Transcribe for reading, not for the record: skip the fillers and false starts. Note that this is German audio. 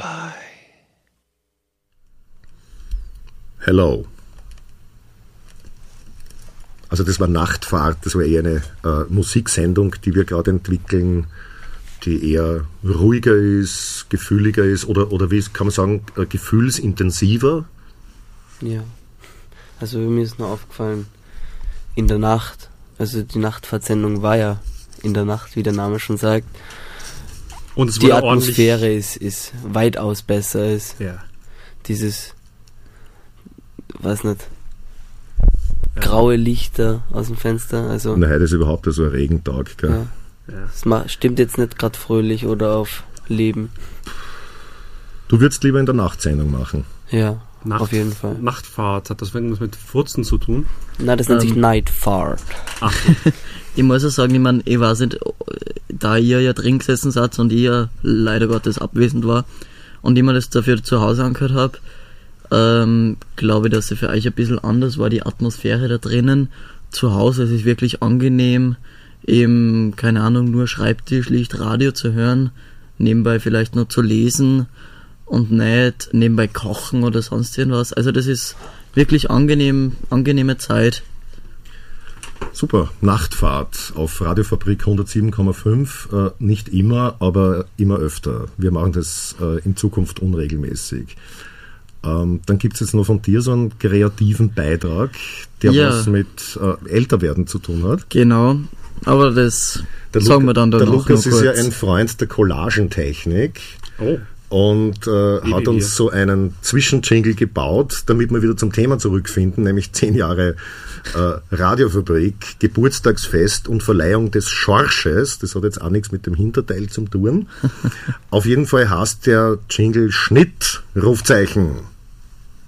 Goodbye. Hello. Also das war Nachtfahrt, das war eher eine Musiksendung, die wir gerade entwickeln, die eher ruhiger ist, gefühliger ist oder wie kann man sagen, gefühlsintensiver. Ja, also mir ist nur aufgefallen, in der Nacht, also die Nachtfahrtsendung war ja in der Nacht, wie der Name schon sagt. Und es die Atmosphäre ist weitaus besser, ist dieses, weiß nicht, graue Lichter aus dem Fenster. Also na, heute ist überhaupt so ein Regentag. Gell? Das stimmt jetzt nicht gerade fröhlich oder auf Leben. Du würdest lieber in der Nachtsendung machen? Ja, auf jeden Fall. Nachtfahrt, hat das irgendwas mit Furzen zu tun? Nein, das nennt sich Nightfahrt. Ach. Ich muss auch sagen, ich weiß nicht, da ihr ja drin gesessen seid und ich ja leider Gottes abwesend war und ich mir das dafür zu Hause angehört habe, glaube ich, dass sie für euch ein bisschen anders war, die Atmosphäre da drinnen. Zu Hause, es ist wirklich angenehm, eben, keine Ahnung, nur Schreibtisch, Licht, Radio zu hören, nebenbei vielleicht noch zu lesen und nicht nebenbei kochen oder sonst irgendwas. Also das ist wirklich angenehme Zeit. Super, Nachtfahrt auf Radiofabrik 107,5, nicht immer, aber immer öfter. Wir machen das in Zukunft unregelmäßig. Dann gibt es jetzt noch von dir so einen kreativen Beitrag, der was mit Älterwerden zu tun hat. Genau, aber das sagen wir dann danach. Der Lukas noch ist kurz. ja ein Freund der Collagentechnik. Oh. Und hat uns so einen Zwischenjingle gebaut, damit wir wieder zum Thema zurückfinden, nämlich 10 Jahre Radiofabrik, Geburtstagsfest und Verleihung des Schorsches. Das hat jetzt auch nichts mit dem Hinterteil zum tun. Auf jeden Fall heißt der Jingle Schnitt, Rufzeichen.